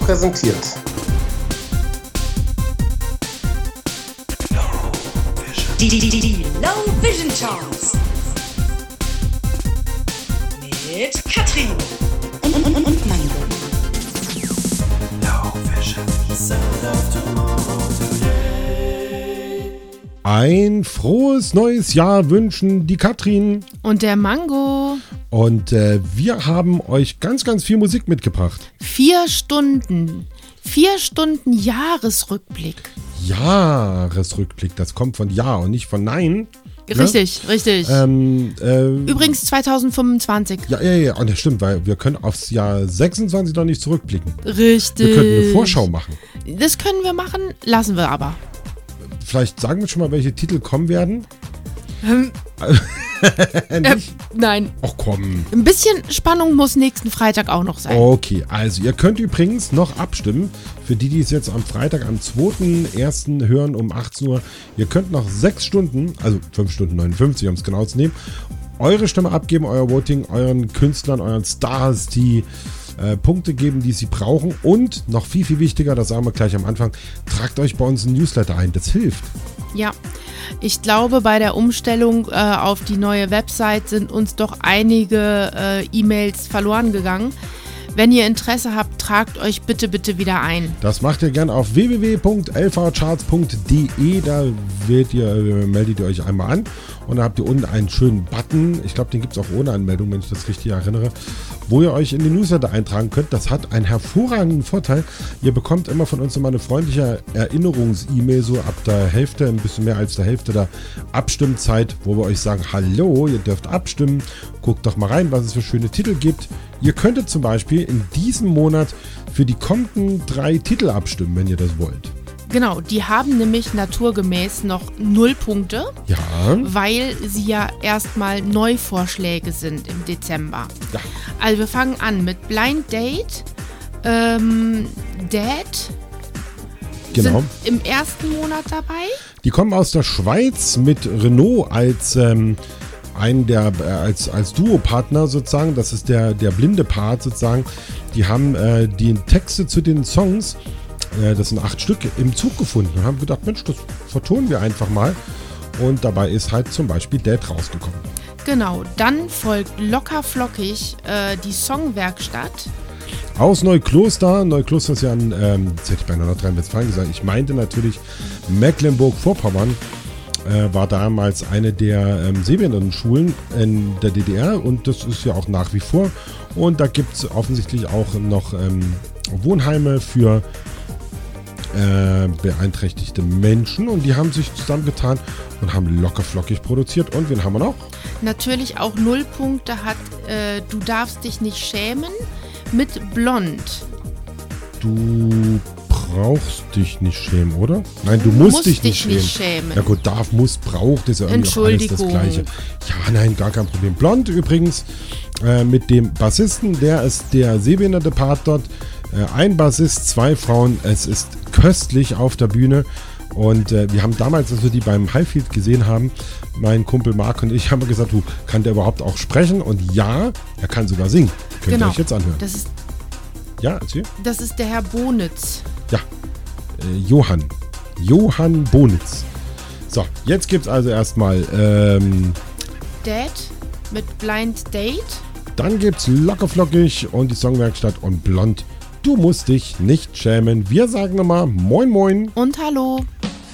präsentiert. Die Low Vision Charts mit Katrin und Mango. Low Vision. Sound of tomorrow today. Ein frohes neues Jahr wünschen die Katrin und der Mango. Und wir haben euch ganz, ganz viel Musik mitgebracht. 4 Stunden Jahresrückblick. Jahresrückblick, das kommt von Ja und nicht von Nein. Richtig, ne? Richtig. Übrigens 2025. Ja, und das stimmt, weil wir können aufs Jahr 26 noch nicht zurückblicken. Richtig. Wir könnten eine Vorschau machen. Das können wir machen, lassen wir aber. Vielleicht sagen wir schon mal, welche Titel kommen werden. Nein. Ach komm. Ein bisschen Spannung muss nächsten Freitag auch noch sein. Okay, also ihr könnt übrigens noch abstimmen. Für die es jetzt am Freitag, am 2.1. hören um 18 Uhr. Ihr könnt noch 6 Stunden, also 5 Stunden 59, um es genau zu nehmen, eure Stimme abgeben, euer Voting, euren Künstlern, euren Stars, die Punkte geben, die sie brauchen. Und noch viel, viel wichtiger, das sagen wir gleich am Anfang, tragt euch bei uns ein Newsletter ein. Das hilft. Ja, ich glaube, bei der Umstellung auf die neue Website sind uns doch einige E-Mails verloren gegangen. Wenn ihr Interesse habt, tragt euch bitte wieder ein. Das macht ihr gerne auf www.lvcharts.de. Da meldet ihr euch einmal an und da habt ihr unten einen schönen Button. Ich glaube, den gibt es auch ohne Anmeldung, wenn ich das richtig erinnere, wo ihr euch in den Newsletter eintragen könnt. Das hat einen hervorragenden Vorteil. Ihr bekommt immer von uns immer eine freundliche Erinnerungs-E-Mail, so ab der Hälfte, ein bisschen mehr als der Hälfte der Abstimmzeit, wo wir euch sagen, hallo, ihr dürft abstimmen. Guckt doch mal rein, was es für schöne Titel gibt. Ihr könntet zum Beispiel in diesem Monat für die kommenden 3 Titel abstimmen, wenn ihr das wollt. Genau, die haben nämlich naturgemäß noch 0 Punkte, Ja. weil sie ja erstmal Neuvorschläge sind im Dezember. Ja. Also wir fangen an mit Blind Date, Dead, Genau. sind im ersten Monat dabei. Die kommen aus der Schweiz mit Renault als als Duopartner sozusagen. Das ist der blinde Part sozusagen. Die haben die Texte zu den Songs, das sind 8 Stück, im Zug gefunden und haben gedacht, Mensch, das vertonen wir einfach mal. Und dabei ist halt zum Beispiel Dead rausgekommen. Genau, dann folgt locker flockig die Songwerkstatt. Aus Neukloster. Neukloster ist ja ein, jetzt hätte ich bei Nordrhein-Westfalen gesagt, ich meinte natürlich Mecklenburg-Vorpommern. War damals eine der Sehbehindertenschulen in der DDR und das ist ja auch nach wie vor. Und da gibt es offensichtlich auch noch Wohnheime für beeinträchtigte Menschen und die haben sich zusammengetan und haben lockerflockig produziert. Und wen haben wir noch? Natürlich auch 0 Punkte hat Du darfst dich nicht schämen mit Blond. Du brauchst dich nicht schämen, oder? Nein, du musst dich nicht schämen. Ja gut, darf, muss, braucht, ist ja irgendwie auch alles das Gleiche. Ja, nein, gar kein Problem. Blond übrigens mit dem Bassisten, der ist der sehbehinderte Part dort. Ein Bassist, 2 Frauen. Es ist köstlich auf der Bühne. Und wir haben damals, als wir die beim Highfield gesehen haben, mein Kumpel Marc und ich haben gesagt, kann der überhaupt auch sprechen? Und ja, er kann sogar singen. Könnt ihr euch jetzt anhören. Ja, erzähl. Das ist der Herr Bonitz. Ja, Johann Bonitz. So, jetzt gibt's also erstmal Dead mit Blind Date. Dann gibt's Lockerflockig und die Songwerkstatt und Blond. Du musst dich nicht schämen. Wir sagen nochmal Moin Moin. Und Hallo.